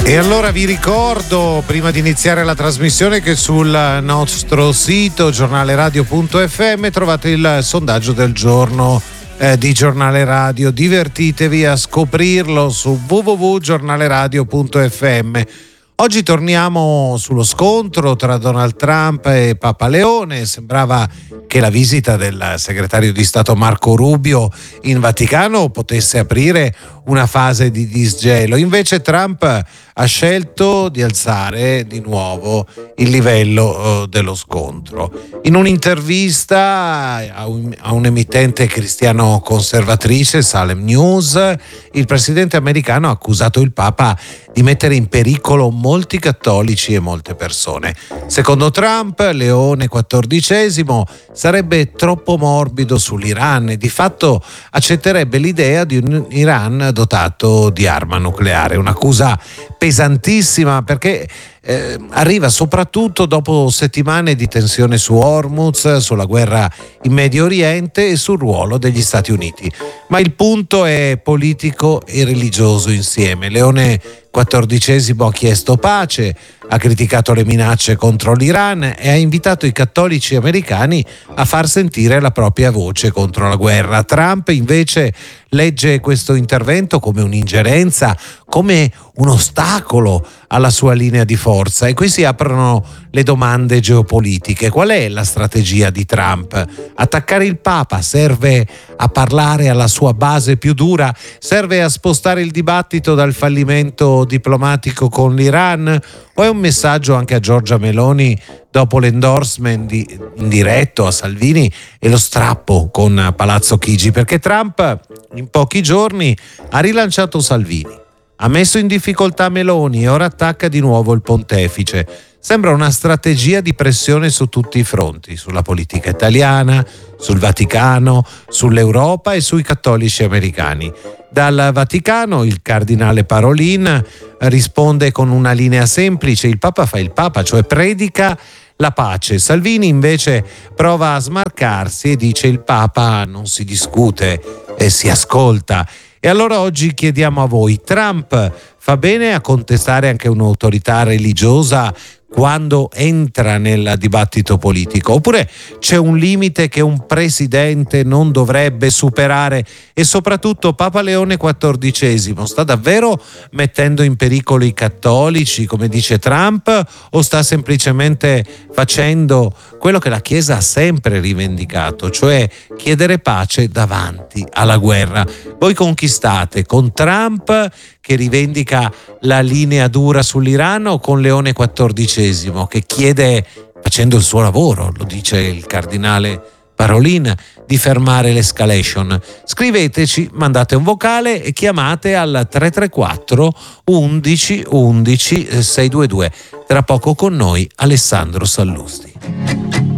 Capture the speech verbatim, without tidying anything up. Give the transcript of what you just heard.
E allora vi ricordo, prima di iniziare la trasmissione, che sul nostro sito giornale radio punto effe emme trovate il sondaggio del giorno eh, di Giornale Radio. Divertitevi a scoprirlo su w w w punto giornale radio punto effe emme. Oggi torniamo sullo scontro tra Donald Trump e Papa Leone. Sembrava che la visita del segretario di Stato Marco Rubio in Vaticano potesse aprire una fase di disgelo. Invece Trump ha scelto di alzare di nuovo il livello uh, dello scontro. In un'intervista a un, a un'emittente cristiano conservatrice, Salem News, il presidente americano ha accusato il Papa di mettere in pericolo molti cattolici e molte persone. Secondo Trump, Leone quattordicesimo sarebbe troppo morbido sull'Iran e di fatto accetterebbe l'idea di un Iran dotato di arma nucleare. Un'accusa pesantissima, perché eh, arriva soprattutto dopo settimane di tensione su Hormuz, sulla guerra in Medio Oriente e sul ruolo degli Stati Uniti. Ma il punto è politico e religioso insieme. Leone quattordicesimo ha chiesto pace, ha criticato le minacce contro l'Iran e ha invitato i cattolici americani a far sentire la propria voce contro la guerra. Trump invece legge questo intervento come un'ingerenza, come un ostacolo alla sua linea di forza, e qui si aprono le domande geopolitiche. Qual è la strategia di Trump? Attaccare il Papa serve a parlare alla sua base più dura? Serve a spostare il dibattito dal fallimento diplomatico con l'Iran? O è un messaggio anche a Giorgia Meloni dopo l'endorsement di, indiretto a Salvini e lo strappo con Palazzo Chigi? Perché Trump in pochi giorni ha rilanciato Salvini, ha messo in difficoltà Meloni e ora attacca di nuovo il pontefice. Sembra una strategia di pressione su tutti i fronti, sulla politica italiana, sul Vaticano, sull'Europa e sui cattolici americani. Dal Vaticano il cardinale Parolin risponde con una linea semplice: il Papa fa il Papa, cioè predica la pace. Salvini invece prova a smarcarsi e dice: il Papa non si discute e si ascolta. E allora oggi chiediamo a voi: Trump fa bene a contestare anche un'autorità religiosa quando entra nel dibattito politico, oppure c'è un limite che un presidente non dovrebbe superare? E soprattutto, Papa Leone quattordicesimo sta davvero mettendo in pericolo i cattolici, come dice Trump, o sta semplicemente facendo quello che la Chiesa ha sempre rivendicato, cioè chiedere pace davanti alla guerra? Voi conquistate con Trump, che rivendica la linea dura sull'Iran, o con Leone quattordicesimo, che chiede, facendo il suo lavoro, lo dice il cardinale Parolin, di fermare l'escalation? Scriveteci, mandate un vocale e chiamate al tre tre quattro undici undici seicentoventidue. Tra poco con noi Alessandro Sallusti.